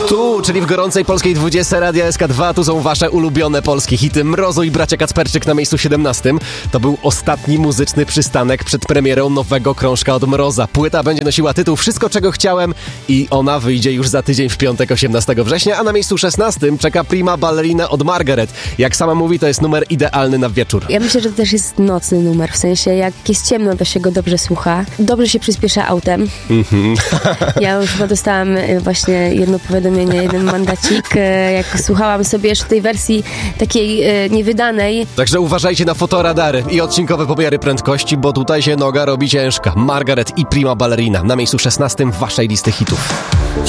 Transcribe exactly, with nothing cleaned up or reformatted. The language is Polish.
Tu, czyli w gorącej polskiej dwudziestce Radia S K dwa, tu są wasze ulubione polskie hity. Mrozu i Bracia Kacperczyk na miejscu siedemnastym. To był ostatni muzyczny przystanek przed premierą nowego krążka od Mroza. Płyta będzie nosiła tytuł Wszystko, czego chciałem i ona wyjdzie już za tydzień w piątek, osiemnastego września, a na miejscu szesnastym czeka Prima Ballerina od Margaret. Jak sama mówi, to jest numer idealny na wieczór. Ja myślę, że to też jest nocny numer, w sensie jak jest ciemno, to się go dobrze słucha. Dobrze się przyspiesza autem. Mm-hmm. Ja już chyba dostałam właśnie jedno powiadomienie, jeden mandacik, jak słuchałam sobie jeszcze tej wersji takiej niewydanej. Także uważajcie na fotoradary i odcinkowe pomiary prędkości, bo tutaj się noga robi ciężka. Margaret i Prima Ballerina na miejscu szesnastym waszej listy hitów.